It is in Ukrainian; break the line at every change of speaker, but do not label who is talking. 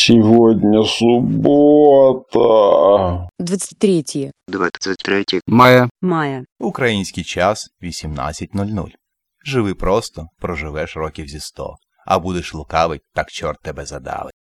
Сегодня суббота.
23
23
мая.
Український час 18:00. Живи просто, проживеш років зі 100. А будеш лукавить, так чорт тебе задавить.